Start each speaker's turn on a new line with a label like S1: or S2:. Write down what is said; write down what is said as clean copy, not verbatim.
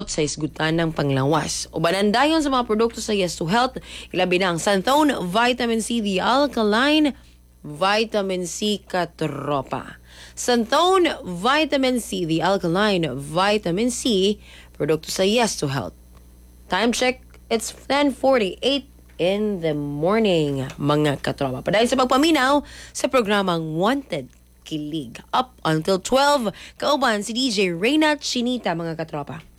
S1: pag-abot sa isgutan ng panglawas. Ubanan dayon sa mga produkto sa Yes to Health, ilabi na ang Santhone Vitamin C, the alkaline Vitamin C katropa. Santhone Vitamin C, the alkaline Vitamin C, produkto sa Yes to Health. Time check, it's 10:48 in the morning, mga katropa. Padahil sa pagpaminaw sa programang Wanted Kilig. Up until 12, kauban si DJ Reyna Chinita, mga katropa.